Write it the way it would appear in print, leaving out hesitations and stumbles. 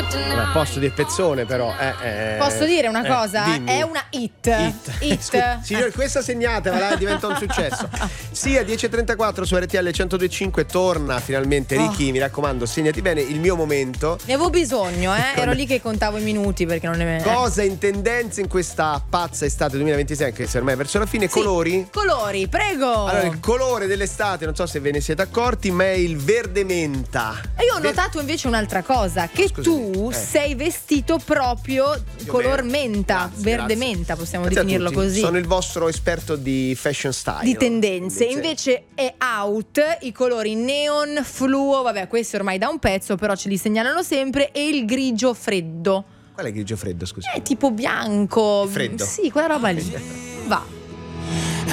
Vabbè, posso dire pezzone però. Posso dire una cosa? Dimmi. È una hit. Signori, questa segnatevela, diventa un successo. Sì, a 10.34 su RTL 102.5 torna finalmente Ricky, mi raccomando, segnati bene il mio momento. Ne avevo bisogno, ero lì che contavo i minuti perché non ne. Cosa in tendenza in questa pazza estate 2026, anche se ormai è verso la fine? Sì. Colori, prego. Allora, il colore dell'estate, non so se ve ne siete accorti, ma è il verde menta. E io ho notato invece un'altra cosa, che tu sei vestito proprio color menta, verde menta, possiamo definirlo così. Sono il vostro esperto di fashion style, di tendenze. Invece è out i colori neon, fluo, vabbè, questi ormai da un pezzo, però ce li segnalano sempre, e il grigio freddo. Qual è il grigio freddo, scusa? È tipo bianco. Freddo. Sì, quella roba lì. Va.